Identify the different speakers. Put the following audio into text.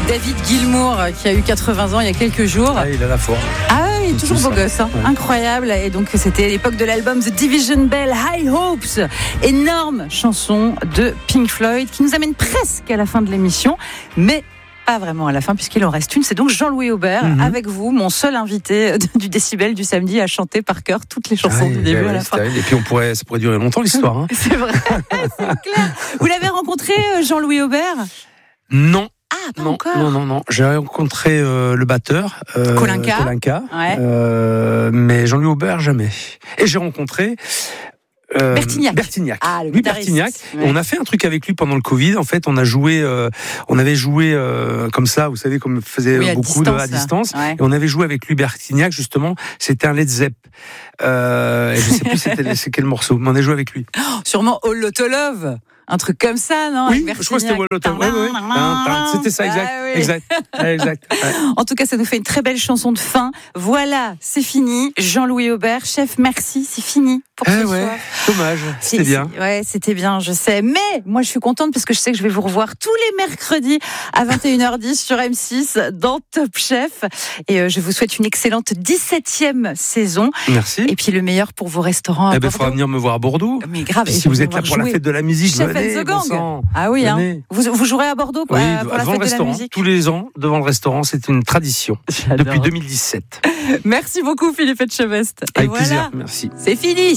Speaker 1: David Gilmour qui a eu 80 ans il y a quelques jours.
Speaker 2: Ah, il a la forme.
Speaker 1: Ah oui, il est toujours beau gosse, hein. Ouais. Incroyable. Et donc c'était l'époque de l'album The Division Bell, High Hopes. Énorme chanson de Pink Floyd qui nous amène presque à la fin de l'émission, mais pas vraiment à la fin puisqu'il en reste une. C'est donc Jean-Louis Aubert avec vous, mon seul invité du Décibel du samedi à chanter par cœur toutes les chansons du début à la fin.
Speaker 2: Et puis ça pourrait durer longtemps l'histoire. Hein.
Speaker 1: C'est vrai, c'est clair. Vous l'avez rencontré, Jean-Louis Aubert ?
Speaker 2: Non.
Speaker 1: Ah, pas encore.
Speaker 2: Non. J'ai rencontré le batteur,
Speaker 1: Kolinka. Ouais.
Speaker 2: Mais Jean-Louis Aubert, jamais. Et j'ai rencontré Bertignac.
Speaker 1: Ah, le
Speaker 2: Louis Bertignac. Ouais. On a fait un truc avec lui pendant le Covid. En fait, on avait joué comme ça, vous savez, comme faisait beaucoup à distance.
Speaker 1: Ouais.
Speaker 2: Et on avait joué avec Louis Bertignac, justement. C'était un Led Zepp. Et je sais plus c'est quel morceau, mais on a joué avec lui.
Speaker 1: Oh, sûrement All Loto Love. Un truc comme ça, non ?
Speaker 2: Oui, je crois que c'était All Loto Love. Oui. C'était ça, exact. Exact. Ouais.
Speaker 1: En tout cas, ça nous fait une très belle chanson de fin. Voilà, c'est fini. Jean-Louis Aubert, chef, merci, c'est fini pour ce soir.
Speaker 2: Dommage, c'était bien.
Speaker 1: Ouais, c'était bien, je sais. Mais moi, je suis contente parce que je sais que je vais vous revoir tous les mercredis à 21h10 sur M6 dans Top Chef. Et je vous souhaite une excellente 17e saison.
Speaker 2: Merci.
Speaker 1: Et puis le meilleur pour vos restaurants à Bordeaux.
Speaker 2: Il faudra venir me voir à Bordeaux.
Speaker 1: Mais grave.
Speaker 2: Si vous êtes là pour la fête de la musique,
Speaker 1: Chef
Speaker 2: venez,
Speaker 1: and the Gang.
Speaker 2: Bon
Speaker 1: Ah oui, hein. Vous jouerez à Bordeaux pour la fête de la musique.
Speaker 2: Tous les ans, devant le restaurant, c'est une tradition. Depuis 2017.
Speaker 1: Merci beaucoup, Philippe Etchebest.
Speaker 2: Avec plaisir, merci.
Speaker 1: C'est fini.